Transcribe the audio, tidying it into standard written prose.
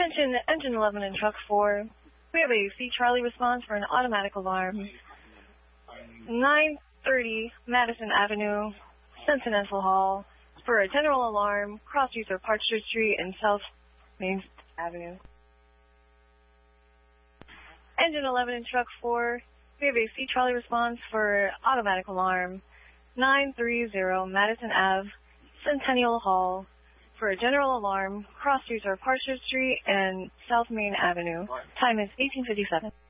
Attention, Engine 11 and Truck 4. We have a C Charlie response for an automatic alarm. 930 Madison Avenue, Sentinel Hall, for a general alarm, cross-use or Parkshire Street and South Main Avenue. Engine 11 and Truck 4. We have a C Charlie response for automatic alarm. 930 Madison Ave, Centennial Hall, for a general alarm, cross-use or Parkshire Street and South Main Avenue. Time is 18:57.